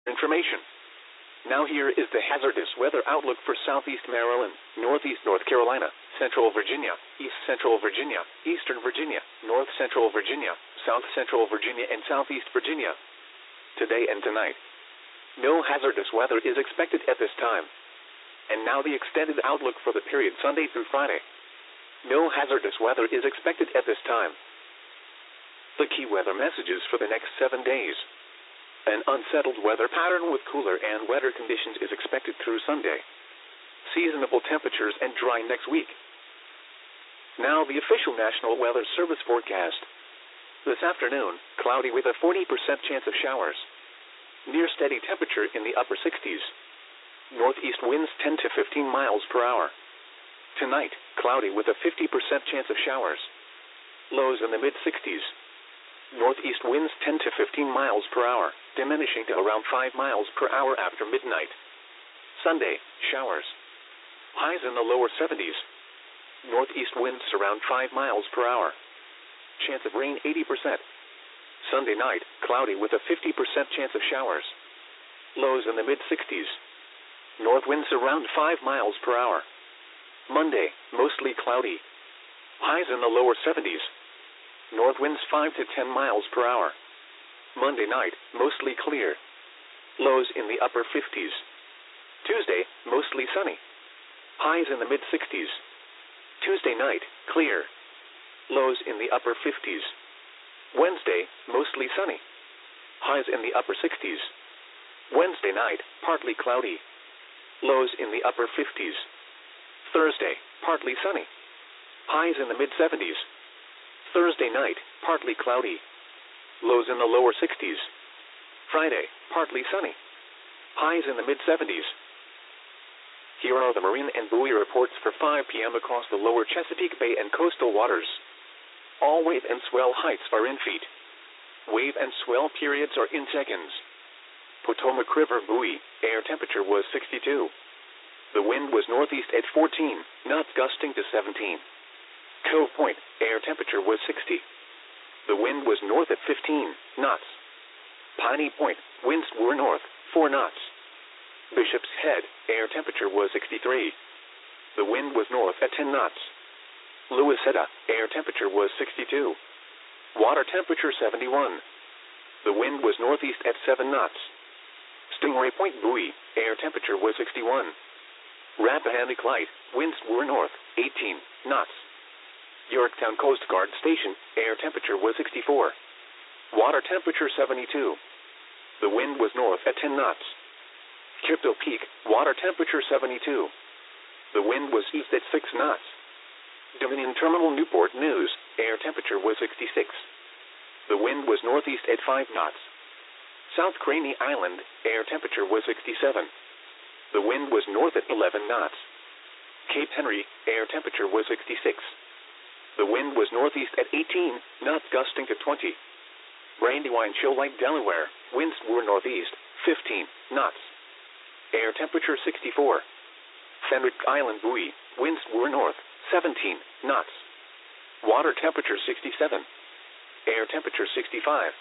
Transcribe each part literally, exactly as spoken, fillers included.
Information. Now here is the hazardous weather outlook for southeast Maryland, northeast North Carolina, central Virginia, east central Virginia, eastern Virginia, north central Virginia, south central Virginia, and southeast Virginia. Today and tonight. No hazardous weather is expected at this time. And now the extended outlook for the period Sunday through Friday. No hazardous weather is expected at this time. The key weather messages for the next seven days. An unsettled weather pattern with cooler and wetter conditions is expected through Sunday. Seasonable temperatures and dry next week. Now the official National Weather Service forecast. This afternoon, cloudy with a forty percent chance of showers. Near steady temperature in the upper sixties. Northeast winds ten to fifteen miles per hour. Tonight, cloudy with a fifty percent chance of showers. Lows in the mid sixties. Northeast winds ten to fifteen miles per hour, diminishing to around five miles per hour after midnight. Sunday, showers. Highs in the lower seventies. Northeast winds around five miles per hour. Chance of rain eighty percent. Sunday night, cloudy with a fifty percent chance of showers. Lows in the mid sixties. North winds around five miles per hour. Monday, mostly cloudy. Highs in the lower seventies. North winds five to ten miles per hour. Monday night, mostly clear. Lows in the upper fifties. Tuesday, mostly sunny. Highs in the mid sixties. Tuesday night, clear. Lows in the upper fifties. Wednesday, mostly sunny. Highs in the upper sixties. Wednesday night, partly cloudy. Lows in the upper fifties. Thursday, partly sunny. Highs in the mid seventies. Thursday night, partly cloudy. Lows in the lower sixties. Friday, partly sunny. Highs in the mid seventies. Here are the marine and buoy reports for five p m across the lower Chesapeake Bay and coastal waters. All wave and swell heights are in feet. Wave and swell periods are in seconds. Potomac River buoy, air temperature was sixty-two. The wind was northeast at fourteen, knots gusting to seventeen. Cove Point, air temperature was sixty. The wind was north at fifteen knots. Piney Point, winds were north, four knots. Bishop's Head, air temperature was sixty-three. The wind was north at ten knots. Louisetta, air temperature was sixty-two. Water temperature seventy-one. The wind was northeast at seven knots. Stingray Point buoy, air temperature was sixty-one. Rappahannock Light, winds were north, eighteen knots. Yorktown Coast Guard Station, air temperature was sixty-four. Water temperature seventy-two. The wind was north at ten knots. Chippewa Peak, water temperature seventy-two. The wind was east at six knots. Dominion Terminal Newport News, air temperature was sixty-six. The wind was northeast at five knots. South Craney Island, air temperature was sixty-seven. The wind was north at eleven knots. Cape Henry, air temperature was sixty-six. The wind was northeast at eighteen, knots gusting to twenty. Brandywine Shoal Lake, Delaware, winds were northeast, fifteen knots. Air temperature sixty-four. Fenwick Island buoy, winds were north, seventeen knots. Water temperature sixty-seven. Air temperature sixty-five.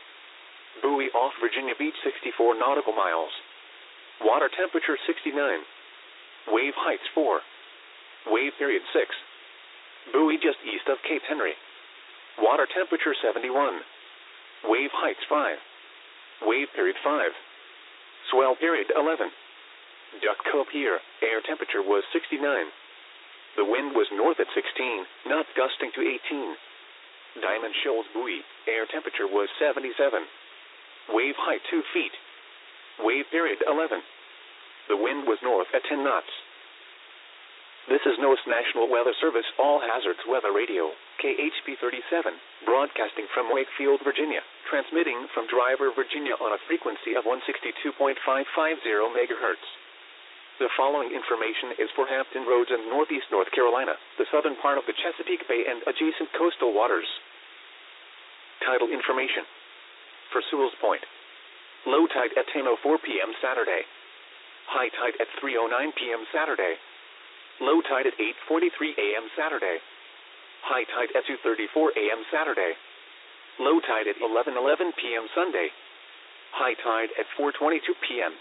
Buoy off Virginia Beach, sixty-four nautical miles. Water temperature sixty-nine. Wave heights four. Wave period six. Buoy just east of Cape Henry. Water temperature seventy-one. Wave heights five. Wave period five. Swell period eleven. Duck Cove Pier, air temperature was sixty-nine. The wind was north at sixteen, knots gusting to eighteen. Diamond Shoals buoy, air temperature was seventy-seven. Wave height two feet. Wave period eleven. The wind was north at ten knots. This is NOAA's National Weather Service All Hazards Weather Radio, K H P thirty-seven, broadcasting from Wakefield, Virginia, transmitting from Driver, Virginia on a frequency of one sixty-two point five five zero megahertz. The following information is for Hampton Roads and northeast North Carolina, the southern part of the Chesapeake Bay and adjacent coastal waters. Tidal information. For Sewell's Point. Low tide at ten oh four p m Saturday. High tide at three oh nine p m Saturday. Low tide at eight forty-three a m Saturday. High tide at two thirty-four a m Saturday. Low tide at eleven eleven p m Sunday. High tide at four twenty-two p m